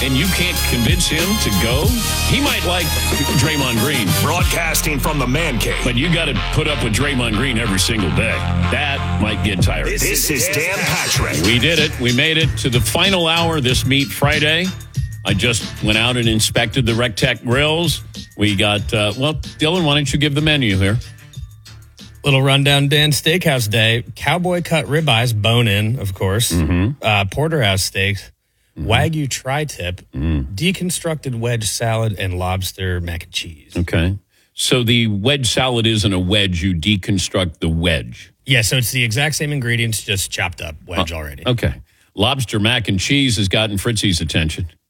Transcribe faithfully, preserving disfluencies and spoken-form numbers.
and you can't convince him to go? He might like Draymond Green. Broadcasting from the man cave. But you got to put up with Draymond Green every single day. That might get tiring. This, this is Dan Patrick. We did it. We made it to the final hour this Meat Friday. I just went out and inspected the RecTech grills. We got, uh, well, Dylan, why don't you give the menu here? Little rundown, Dan. Steakhouse Day. Cowboy cut ribeyes, bone-in, of course. Mm-hmm. Uh, porterhouse steaks. Mm-hmm. Wagyu tri-tip. Mm. Deconstructed wedge salad, and lobster mac and cheese. Okay. So the wedge salad isn't a wedge. You deconstruct the wedge. Yeah, so it's the exact same ingredients, just chopped up wedge uh, already. Okay. Lobster mac and cheese has gotten Fritzy's attention.